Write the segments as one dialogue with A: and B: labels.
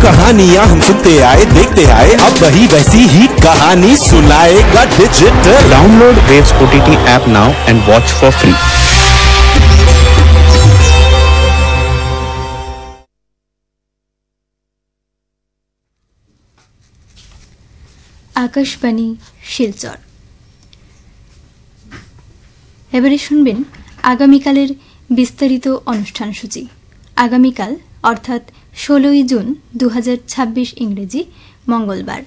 A: कहानियाँ हम सुनते आए देखते आए, अब वही वैसी ही कहानी सुनाएगा digital.
B: Download Waves OTT app now and watch for free.
C: Akashvani Silchar. এবারে শুনবেন আগামীকালের বিস্তারিত অনুষ্ঠানসূচি। আগামীকাল অর্থাৎ 16 জুন 2026 ইংরেজি মঙ্গলবার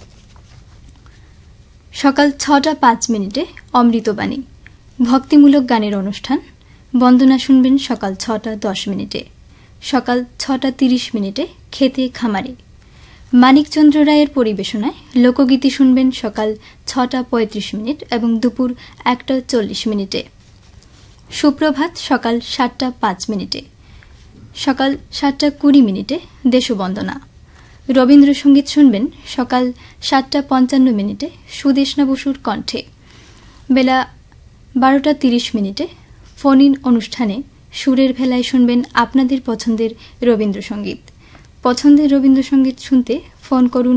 C: সকাল 6:05 অমৃতবাণী ভক্তিমূলক গানের অনুষ্ঠান। বন্দনা শুনবেন সকাল 6:10। সকাল 6:30 খেতে খামারে মানিকচন্দ্র রায়ের পরিবেশনায় লোকগীতি শুনবেন সকাল 6:35 এবং দুপুর 1:40। সুপ্রভাত সকাল 7:05। সকাল 7:20 দেশবন্দনা। রবীন্দ্রসঙ্গীত শুনবেন সকাল 7:55 সুদেষ্ণা বসুর কণ্ঠে। বেলা 12:30 ফোন ইন অনুষ্ঠানে সুরের ভেলায় শুনবেন আপনাদের পছন্দের রবীন্দ্রসঙ্গীত। পছন্দের রবীন্দ্রসঙ্গীত শুনতে ফোন করুন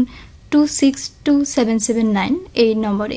C: 262779 এই নম্বরে।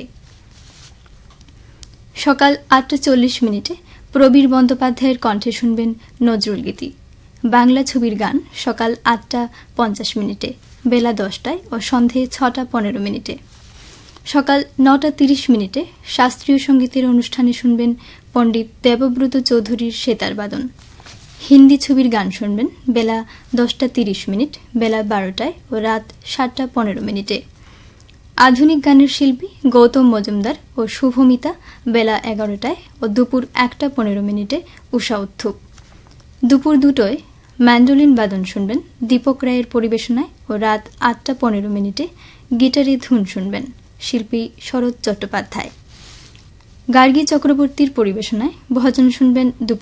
C: সকাল 8:40 প্রবীর বন্দ্যোপাধ্যায়ের কণ্ঠে শুনবেন নজরুল গীতি। বাংলা ছবির গান সকাল 8:50। বেলা 10টায় ও সন্ধে 6:15। সকাল 9:30 শাস্ত্রীয় সঙ্গীতের অনুষ্ঠানে শুনবেন পণ্ডিত দেবব্রত চৌধুরীর সেতার বাদন। হিন্দি ছবির গান শুনবেন বেলা 10:30, বেলা 12টায় ও রাত 7:15। আধুনিক গানের শিল্পী গৌতম মজুমদার ও শুভমিতা বেলা 11টায় ও দুপুর 1:15 উষা উত্থুপ। দুপুর 2টায় ম্যান্ডোলিন বাদন শুনবেন দীপক রায়ের পরিবেশনায় ও রাত 8:15 গিটারে ধুন শুনবেন শিল্পী শরৎ চট্টোপাধ্যায়। গার্গী চক্রবর্তীর পরিবেশনায় ভজন শুনবেন দুপুর